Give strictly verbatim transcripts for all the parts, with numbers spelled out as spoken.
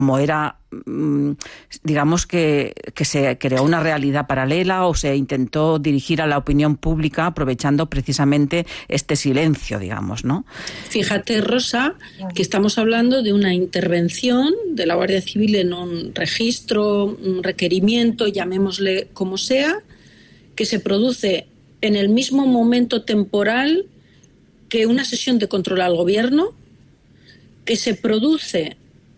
como era, digamos que, que se creó una realidad paralela o se intentó dirigir a la opinión pública aprovechando precisamente este silencio, digamos, ¿no? Fíjate, Rosa, que estamos hablando de una intervención de la Guardia Civil en un registro, un requerimiento, llamémosle como sea, que se produce en el mismo momento temporal que una sesión de control al gobierno, que se produce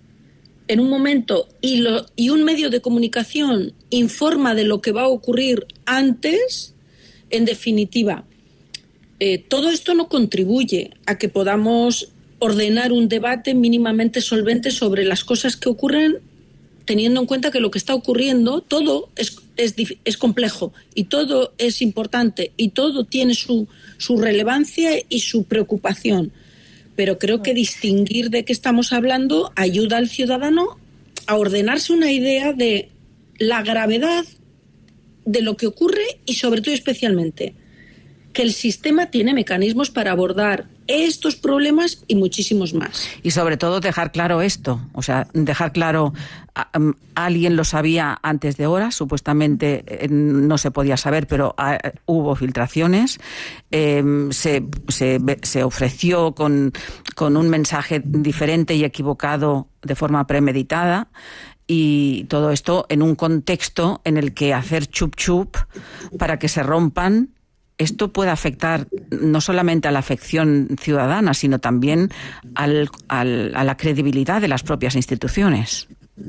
en un momento y, lo, y un medio de comunicación informa de lo que va a ocurrir antes. En definitiva, eh, todo esto no contribuye a que podamos ordenar un debate mínimamente solvente sobre las cosas que ocurren, teniendo en cuenta que lo que está ocurriendo, todo es, es, es complejo y todo es importante y todo tiene su, su relevancia y su preocupación. Pero creo que distinguir de qué estamos hablando ayuda al ciudadano a ordenarse una idea de la gravedad de lo que ocurre y, sobre todo, especialmente, que el sistema tiene mecanismos para abordar estos problemas y muchísimos más. Y sobre todo dejar claro esto, o sea, dejar claro, um, alguien lo sabía antes de horas, supuestamente eh, no se podía saber, pero uh, hubo filtraciones, eh, se, se, se ofreció con, con un mensaje diferente y equivocado de forma premeditada. Y todo esto en un contexto en el que hacer chup chup para que se rompan, esto puede afectar no solamente a la afección ciudadana, sino también al, al, a la credibilidad de las propias instituciones.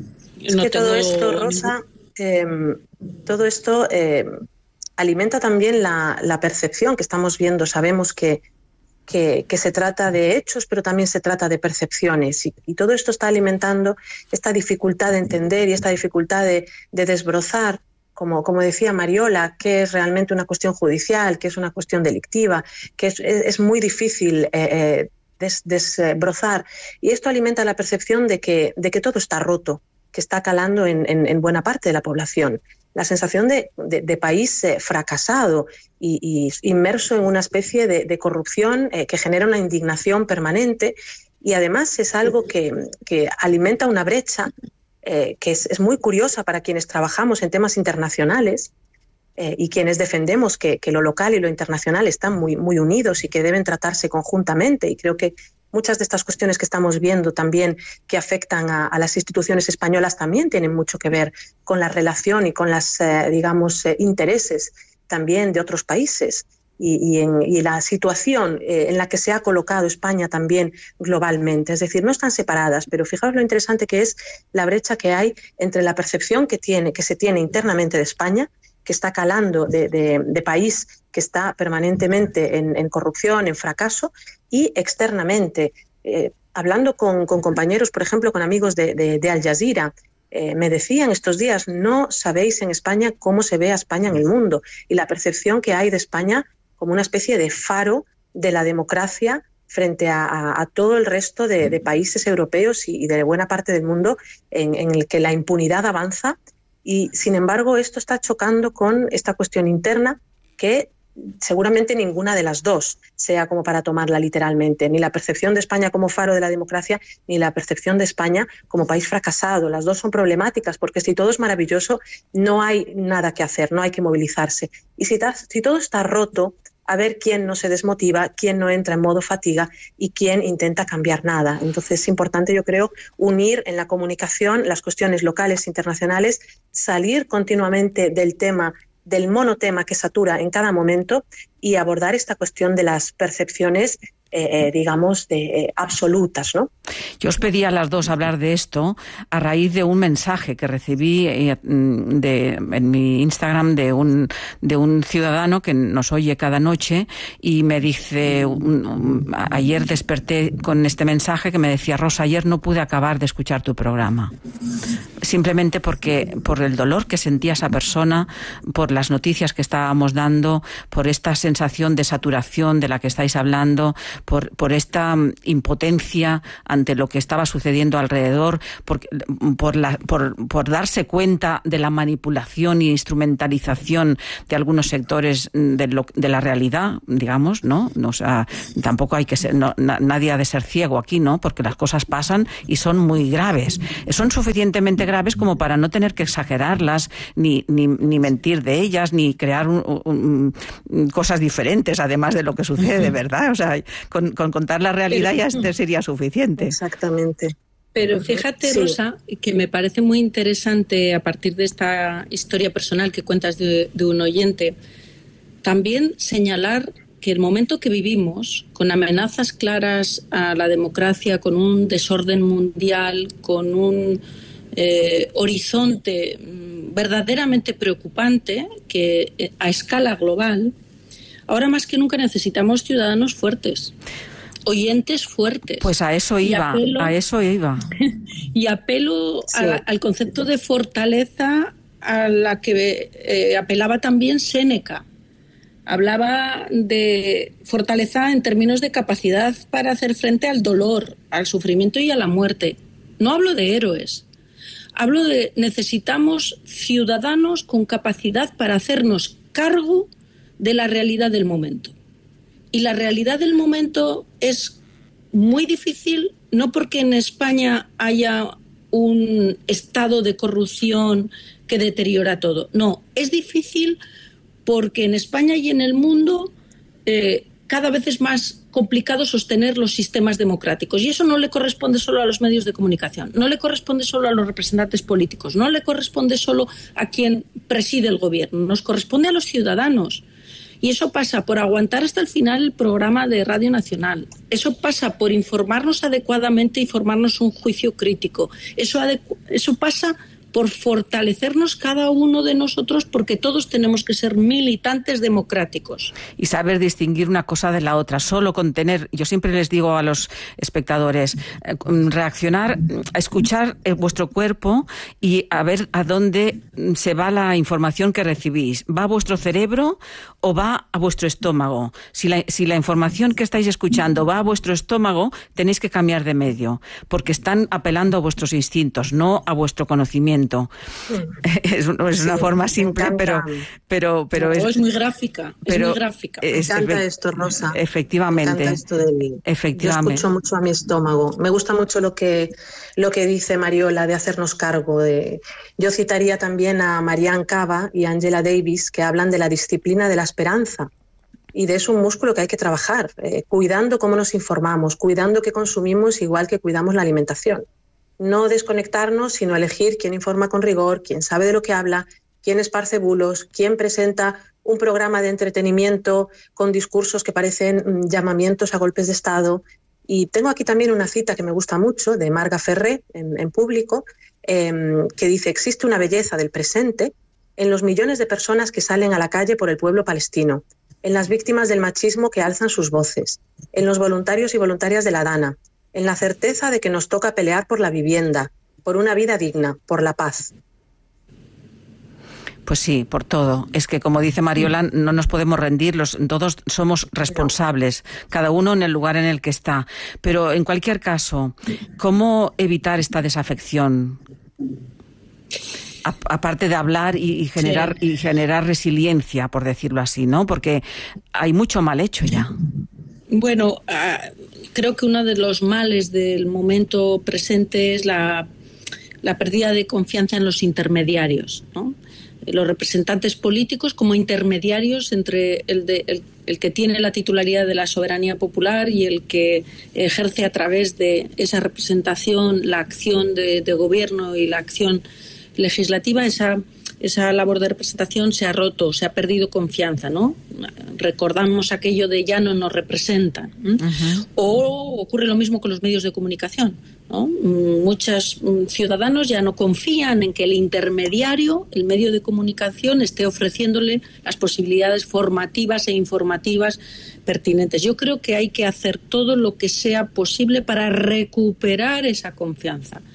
Es que todo esto, Rosa, eh, todo esto eh, alimenta también la, la percepción que estamos viendo. Sabemos que, que, que se trata de hechos, pero también se trata de percepciones. Y, y todo esto está alimentando esta dificultad de entender y esta dificultad de, de desbrozar, Como, como decía Mariola, que es realmente una cuestión judicial, que es una cuestión delictiva, que es, es muy difícil eh, des, desbrozar. Y esto alimenta la percepción de que, de que todo está roto, que está calando en, en, en buena parte de la población. La sensación de, de, de país eh, fracasado y, y inmerso en una especie de, de corrupción eh, que genera una indignación permanente, y además es algo que, que alimenta una brecha Eh, que es, es muy curiosa para quienes trabajamos en temas internacionales eh, y quienes defendemos que, que lo local y lo internacional están muy, muy unidos y que deben tratarse conjuntamente. Y creo que muchas de estas cuestiones que estamos viendo también que afectan a, a las instituciones españolas también tienen mucho que ver con la relación y con las, eh, digamos, eh, intereses también de otros países. Y, y, en, y la situación eh, en la que se ha colocado España también globalmente. Es decir, no están separadas, pero fijaos lo interesante que es la brecha que hay entre la percepción que, tiene, que se tiene internamente de España, que está calando de, de, de país que está permanentemente en, en corrupción, en fracaso, y externamente. Eh, hablando con, con compañeros, por ejemplo, con amigos de, de, de Al Jazeera, Eh, me decían estos días, no sabéis en España cómo se ve a España en el mundo, y la percepción que hay de España como una especie de faro de la democracia frente a, a, a todo el resto de, de países europeos y, y de buena parte del mundo en, en el que la impunidad avanza, y sin embargo esto está chocando con esta cuestión interna que seguramente ninguna de las dos sea como para tomarla literalmente, ni la percepción de España como faro de la democracia, ni la percepción de España como país fracasado. Las dos son problemáticas, porque si todo es maravilloso, no hay nada que hacer, no hay que movilizarse. Y si, ta, si todo está roto, a ver quién no se desmotiva, quién no entra en modo fatiga y quién intenta cambiar nada. Entonces es importante, yo creo, unir en la comunicación las cuestiones locales e internacionales, salir continuamente del tema del monotema que satura en cada momento y abordar esta cuestión de las percepciones, eh, eh, digamos, de, eh, absolutas, ¿no? Yo os pedí a las dos hablar de esto a raíz de un mensaje que recibí eh, de, en mi Instagram de un, de un ciudadano que nos oye cada noche y me dice, un, un, ayer desperté con este mensaje que me decía: Rosa, ayer no pude acabar de escuchar tu programa. simplemente porque por el dolor que sentía esa persona, por las noticias que estábamos dando, por esta sensación de saturación de la que estáis hablando, por, por esta impotencia ante lo que estaba sucediendo alrededor, por, por, la, por, por darse cuenta de la manipulación e instrumentalización de algunos sectores de, lo, de la realidad, digamos, ¿no? O sea, tampoco hay que ser, no, na, nadie ha de ser ciego aquí, ¿no? Porque las cosas pasan y son muy graves. Son suficientemente graves como para no tener que exagerarlas, ni, ni, ni mentir de ellas, ni crear un, un, un, cosas diferentes, además de lo que sucede, ¿verdad? O sea, con, con contar la realidad ya este sería suficiente. Exactamente. Pero fíjate, sí, Rosa, que me parece muy interesante, a partir de esta historia personal que cuentas de, de un oyente, también señalar que el momento que vivimos, con amenazas claras a la democracia, con un desorden mundial, con un eh, horizonte verdaderamente preocupante, que a escala global, ahora más que nunca necesitamos ciudadanos fuertes. Oyentes fuertes. Pues a eso iba, apelo, a eso iba. Y apelo sí. a, al concepto de fortaleza a la que eh, apelaba también Séneca. Hablaba de fortaleza en términos de capacidad para hacer frente al dolor, al sufrimiento y a la muerte. No hablo de héroes. Hablo de necesitamos ciudadanos con capacidad para hacernos cargo de la realidad del momento. Y la realidad del momento es muy difícil, no porque en España haya un estado de corrupción que deteriora todo. No, es difícil porque en España y en el mundo eh, cada vez es más complicado sostener los sistemas democráticos. Y eso no le corresponde solo a los medios de comunicación, no le corresponde solo a los representantes políticos, no le corresponde solo a quien preside el gobierno, nos corresponde a los ciudadanos. Y eso pasa por aguantar hasta el final el programa de Radio Nacional. Eso pasa por informarnos adecuadamente y formarnos un juicio crítico. Eso, adecu- eso pasa por fortalecernos cada uno de nosotros, porque todos tenemos que ser militantes democráticos. Y saber distinguir una cosa de la otra. Solo con tener, yo siempre les digo a los espectadores, eh, reaccionar, escuchar eh, vuestro cuerpo y a ver a dónde se va la información que recibís. ¿Va a vuestro cerebro o va a vuestro estómago? Si la, si la información que estáis escuchando va a vuestro estómago, tenéis que cambiar de medio, porque están apelando a vuestros instintos, no a vuestro conocimiento. Sí. Es, es sí, una forma simple, pero pero pero no, es, es muy gráfica. Pero es muy gráfica. Es, me encanta esto, Rosa. Efectivamente. Me encanta esto de, efectivamente. Yo escucho mucho a mi estómago. Me gusta mucho lo que lo que dice Mariola de hacernos cargo de. Yo citaría también a Marianne Cava y Angela Davis, que hablan de la disciplina de la esperanza. Y de eso un músculo que hay que trabajar, eh, cuidando cómo nos informamos, cuidando qué consumimos, igual que cuidamos la alimentación. No desconectarnos, sino elegir quién informa con rigor, quién sabe de lo que habla, quién esparce bulos, quién presenta un programa de entretenimiento con discursos que parecen mm, llamamientos a golpes de Estado. Y tengo aquí también una cita que me gusta mucho de Marga Ferré en, en Público, eh, que dice: existe una belleza del presente en los millones de personas que salen a la calle por el pueblo palestino, en las víctimas del machismo que alzan sus voces, en los voluntarios y voluntarias de la Dana, en la certeza de que nos toca pelear por la vivienda, por una vida digna, por la paz. Pues sí, por todo. Es que, como dice Mariola, no nos podemos rendir, los, todos somos responsables, cada uno en el lugar en el que está. Pero, en cualquier caso, ¿cómo evitar esta desafección? A, aparte de hablar y, y generar sí. y generar resiliencia, por decirlo así, ¿no? Porque hay mucho mal hecho ya. Bueno, uh, creo que uno de los males del momento presente es la, la pérdida de confianza en los intermediarios, ¿no? Los representantes políticos como intermediarios entre el, de, el, el que tiene la titularidad de la soberanía popular y el que ejerce a través de esa representación la acción de, de gobierno y la acción legislativa. Esa esa labor de representación se ha roto, se ha perdido confianza, ¿no? Recordamos aquello de ya no nos representan. Uh-huh. O ocurre lo mismo con los medios de comunicación, ¿no? Muchos ciudadanos ya no confían en que el intermediario, el medio de comunicación, esté ofreciéndole las posibilidades formativas e informativas pertinentes. Yo creo que hay que hacer todo lo que sea posible para recuperar esa confianza.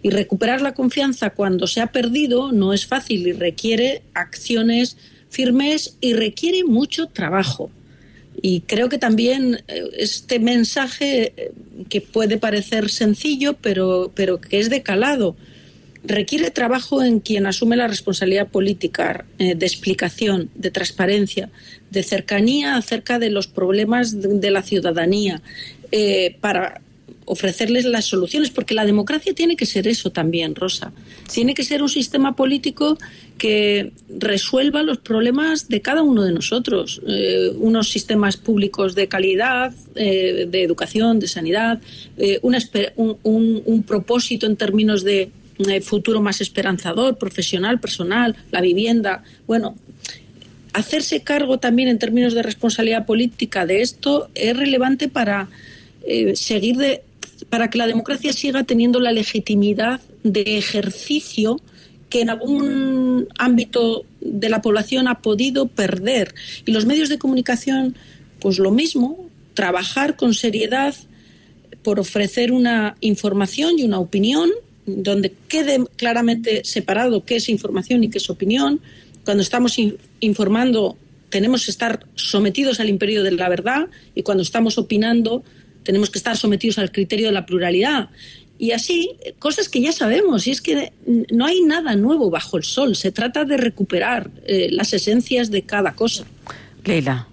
Y recuperar la confianza cuando se ha perdido no es fácil y requiere acciones firmes y requiere mucho trabajo. Y creo que también este mensaje, que puede parecer sencillo, pero, pero que es de calado, requiere trabajo en quien asume la responsabilidad política, eh, de explicación, de transparencia, de cercanía acerca de los problemas de, de la ciudadanía, eh, para ofrecerles las soluciones, porque la democracia tiene que ser eso también, Rosa. Tiene que ser un sistema político que resuelva los problemas de cada uno de nosotros. Eh, unos sistemas públicos de calidad, eh, de educación, de sanidad, eh, una, un, un, un propósito en términos de eh, futuro más esperanzador, profesional, personal, la vivienda. Bueno, hacerse cargo también en términos de responsabilidad política de esto es relevante para eh, seguir de para que la democracia siga teniendo la legitimidad de ejercicio que en algún ámbito de la población ha podido perder. Y los medios de comunicación, pues lo mismo, trabajar con seriedad por ofrecer una información y una opinión donde quede claramente separado qué es información y qué es opinión. Cuando estamos in- informando tenemos que estar sometidos al imperio de la verdad, y cuando estamos opinando tenemos que estar sometidos al criterio de la pluralidad. Y así, cosas que ya sabemos, y es que no hay nada nuevo bajo el sol. Se trata de recuperar eh, las esencias de cada cosa. Leila.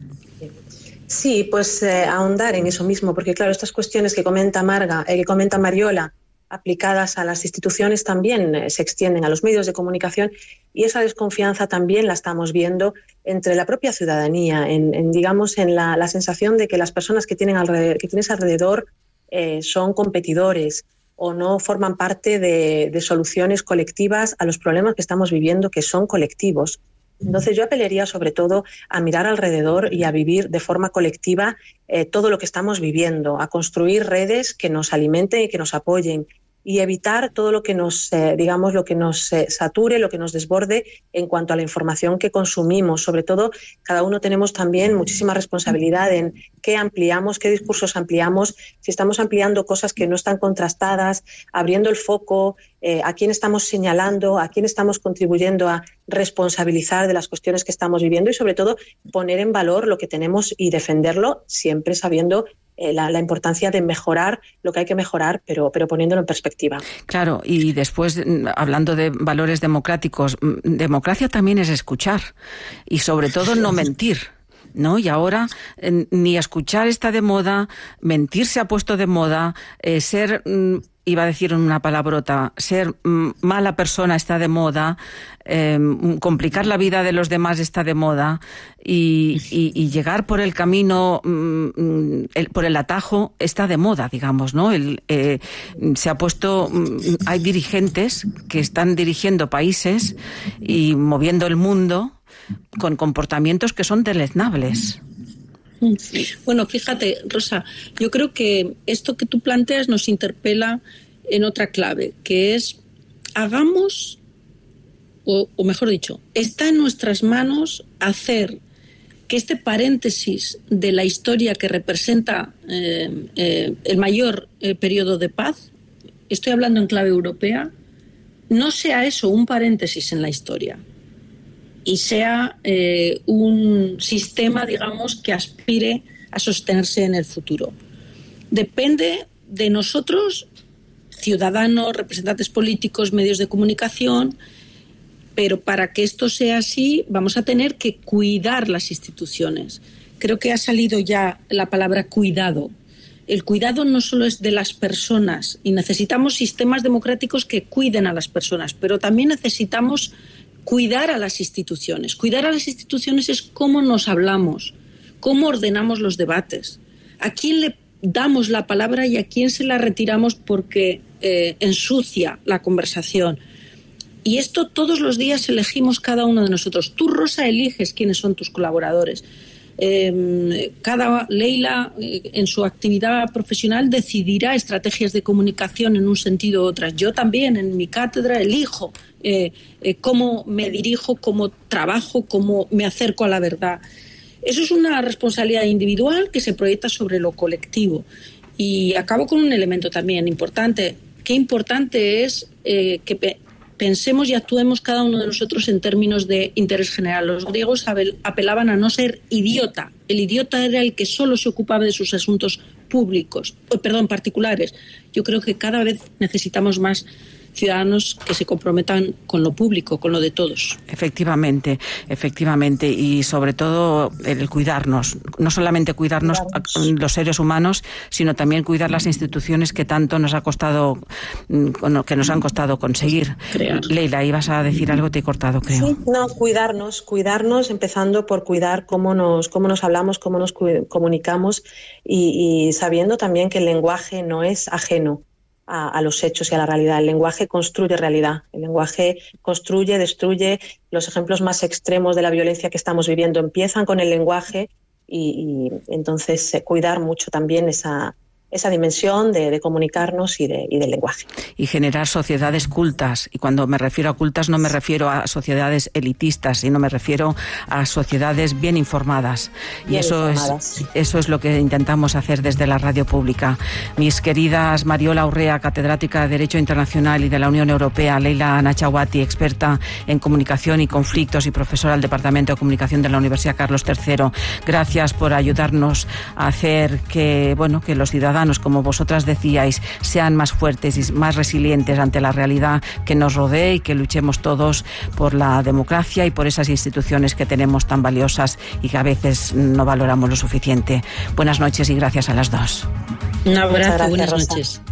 Sí, pues eh, ahondar en eso mismo, porque claro, estas cuestiones que comenta Marga, eh, que comenta Mariola, aplicadas a las instituciones también eh, se extienden a los medios de comunicación, y esa desconfianza también la estamos viendo entre la propia ciudadanía, en, en digamos en la, la sensación de que las personas que tienen alrededor, que tienes alrededor eh, son competidores o no forman parte de, de soluciones colectivas a los problemas que estamos viviendo, que son colectivos. Entonces yo apelaría sobre todo a mirar alrededor y a vivir de forma colectiva eh, todo lo que estamos viviendo, a construir redes que nos alimenten y que nos apoyen, y evitar todo lo que nos, eh, digamos, lo que nos eh, sature, lo que nos desborde en cuanto a la información que consumimos. Sobre todo, cada uno tenemos también muchísima responsabilidad en qué ampliamos, qué discursos ampliamos, si estamos ampliando cosas que no están contrastadas, abriendo el foco, eh, a quién estamos señalando, a quién estamos contribuyendo a responsabilizar de las cuestiones que estamos viviendo, y sobre todo poner en valor lo que tenemos y defenderlo, siempre sabiendo eh, la, la importancia de mejorar lo que hay que mejorar, pero, pero poniéndolo en perspectiva. Claro, y después, hablando de valores democráticos, democracia también es escuchar y sobre todo no mentir, ¿no? Y ahora eh, ni escuchar está de moda, mentir se ha puesto de moda, eh, ser... Mm, iba a decir una palabrota, ser mm, mala persona está de moda, eh, complicar la vida de los demás está de moda, y, y, y llegar por el camino, mm, el, por el atajo está de moda, digamos, ¿no? El, eh, se ha puesto, mm, hay dirigentes que están dirigiendo países y moviendo el mundo con comportamientos que son deleznables. Bueno, fíjate, Rosa, yo creo que esto que tú planteas nos interpela en otra clave, que es hagamos, o, o mejor dicho, está en nuestras manos hacer que este paréntesis de la historia que representa eh, eh, el mayor eh, periodo de paz, estoy hablando en clave europea, no sea eso un paréntesis en la historia, y sea eh, un sistema, digamos, que aspire a sostenerse en el futuro. Depende de nosotros, ciudadanos, representantes políticos, medios de comunicación, pero para que esto sea así vamos a tener que cuidar las instituciones. Creo que ha salido ya la palabra cuidado. El cuidado no solo es de las personas, y necesitamos sistemas democráticos que cuiden a las personas, pero también necesitamos cuidar a las instituciones. Cuidar a las instituciones es cómo nos hablamos, cómo ordenamos los debates, a quién le damos la palabra y a quién se la retiramos porque eh, ensucia la conversación. Y esto todos los días elegimos cada uno de nosotros. Tú, Rosa, eliges quiénes son tus colaboradores. Eh, cada Leila, eh, en su actividad profesional, decidirá estrategias de comunicación en un sentido u otro. Yo también, en mi cátedra, elijo eh, eh, cómo me dirijo, cómo trabajo, cómo me acerco a la verdad. Eso es una responsabilidad individual que se proyecta sobre lo colectivo. Y acabo con un elemento también importante. qué importante es eh, que pe- pensemos y actuemos cada uno de nosotros en términos de interés general. Los griegos apelaban a no ser idiota. El idiota era el que solo se ocupaba de sus asuntos públicos, perdón, particulares. Yo creo que cada vez necesitamos más ciudadanos que se comprometan con lo público, con lo de todos. Efectivamente, efectivamente, y sobre todo el cuidarnos, no solamente cuidarnos, cuidarnos. los seres humanos, sino también cuidar las instituciones que tanto nos ha costado, que nos han costado conseguir. Crear. Leila, ibas a decir algo, te he cortado, creo. Sí, no, cuidarnos, cuidarnos, empezando por cuidar cómo nos, cómo nos hablamos, cómo nos comunicamos y, y sabiendo también que el lenguaje no es ajeno A, a los hechos y a la realidad. El lenguaje construye realidad, el lenguaje construye, destruye. Los ejemplos más extremos de la violencia que estamos viviendo empiezan con el lenguaje y, y entonces eh, cuidar mucho también esa, esa dimensión de, de comunicarnos y, de, y del lenguaje. Y generar sociedades cultas. Y cuando me refiero a cultas no me refiero a sociedades elitistas, sino me refiero a sociedades bien informadas. Bien y eso informadas. es eso es lo que intentamos hacer desde la radio pública. Mis queridas Mariola Urrea, catedrática de Derecho Internacional y de la Unión Europea, Leila Nachawati, experta en comunicación y conflictos y profesora del Departamento de Comunicación de la Universidad Carlos tercero. Gracias por ayudarnos a hacer que, bueno, que los ciudadanos, como vosotras decíais, sean más fuertes y más resilientes ante la realidad que nos rodea y que luchemos todos por la democracia y por esas instituciones que tenemos tan valiosas y que a veces no valoramos lo suficiente. Buenas noches y gracias a las dos. Un abrazo, buenas noches.